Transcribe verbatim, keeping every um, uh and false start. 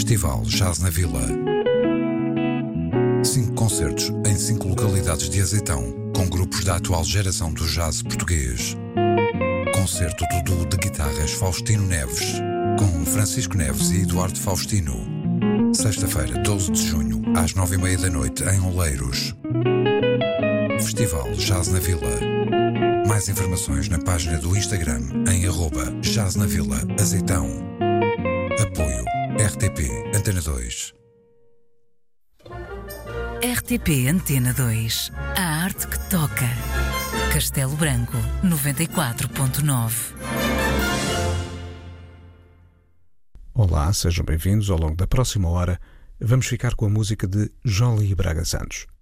Festival Jazz na Vila. Cinco concertos em cinco localidades de Azeitão, com grupos da atual geração do jazz português. Concerto do duo de guitarras Faustino Neves, com Francisco Neves e Eduardo Faustino. Sexta-feira, doze de junho, às nove e meia da noite, em Oleiros. Festival Jazz na Vila. Mais informações na página do Instagram, em arroba Jazz na Vila Azeitão. Apoio R T P Antena dois. R T P Antena dois. A arte que toca. Castelo Branco, noventa e quatro ponto nove. Olá, sejam bem-vindos. Ao longo da próxima hora, vamos ficar com a música de João Lee Braga Santos.